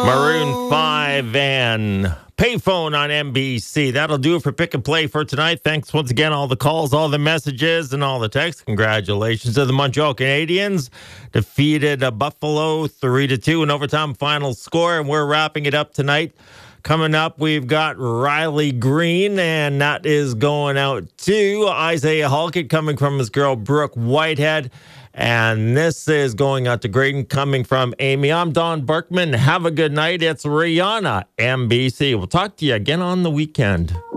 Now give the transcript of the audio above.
Maroon 5 and Payphone on NBC. That'll do it for Pick and Play for tonight. Thanks once again, all the calls, all the messages, and all the texts. Congratulations to the Montreal Canadiens. Defeated Buffalo 3-2 in overtime final score, and we're wrapping it up tonight. Coming up, we've got Riley Green, and that is going out to Isaiah Halkett, coming from his girl Brooke Whitehead. And this is going out to Graydon, coming from Amy. I'm Don Berkman. Have a good night. It's Rihanna, NBC. We'll talk to you again on the weekend.